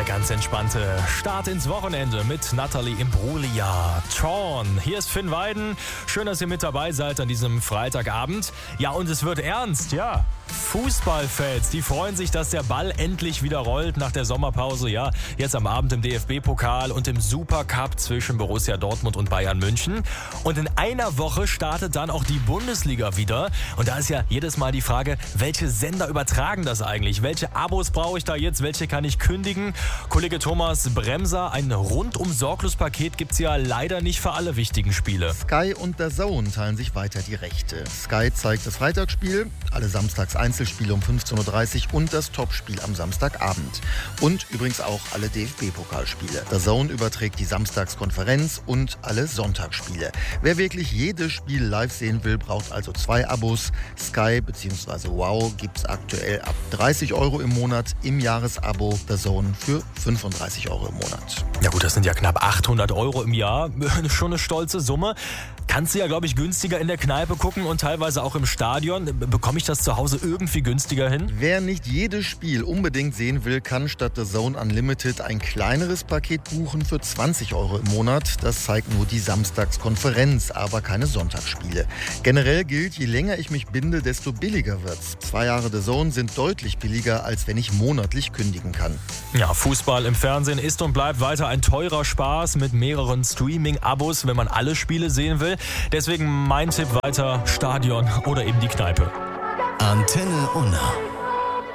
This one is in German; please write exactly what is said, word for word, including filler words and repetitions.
Der ganz entspannte Start ins Wochenende mit Natalie Imbruglia. Torn. Hier ist Finn Weiden. Schön, dass ihr mit dabei seid an diesem Freitagabend. Ja, und es wird ernst, ja. Fußballfans, die freuen sich, dass der Ball endlich wieder rollt nach der Sommerpause. Ja, jetzt am Abend im D F B-Pokal und im Supercup zwischen Borussia Dortmund und Bayern München. Und in einer Woche startet dann auch die Bundesliga wieder. Und da ist ja jedes Mal die Frage, welche Sender übertragen das eigentlich? Welche Abos brauche ich da jetzt? Welche kann ich kündigen? Kollege Thomas Bremser, ein rundum sorglos Paket gibt es ja leider nicht für alle wichtigen Spiele. Sky und D A Z N teilen sich weiter die Rechte. Sky zeigt das Freitagsspiel, alle samstags Einzelspiele um fünfzehn Uhr dreißig und das Topspiel am Samstagabend. Und übrigens auch alle D F B-Pokalspiele. D A Z N überträgt die Samstagskonferenz und alle Sonntagsspiele. Wer wirklich jedes Spiel live sehen will, braucht also zwei Abos. Sky bzw. Wow gibt es aktuell ab dreißig Euro im Monat, im Jahresabo D A Z N für fünfunddreißig Euro im Monat. Ja gut, das sind ja knapp achthundert Euro im Jahr. Schon eine stolze Summe. Kannst du ja, glaube ich, günstiger in der Kneipe gucken und teilweise auch im Stadion. Bekomme ich das zu Hause irgendwie günstiger hin? Wer nicht jedes Spiel unbedingt sehen will, kann statt D A Z N Unlimited ein kleineres Paket buchen für zwanzig Euro im Monat. Das zeigt nur die Samstagskonferenz, aber keine Sonntagsspiele. Generell gilt, je länger ich mich binde, desto billiger wird's. Zwei Jahre D A Z N sind deutlich billiger, als wenn ich monatlich kündigen kann. Ja, Fußball im Fernsehen ist und bleibt weiter ein teurer Spaß mit mehreren Streaming-Abos, wenn man alle Spiele sehen will. Deswegen mein Tipp weiter, Stadion oder eben die Kneipe. Antenne Unna.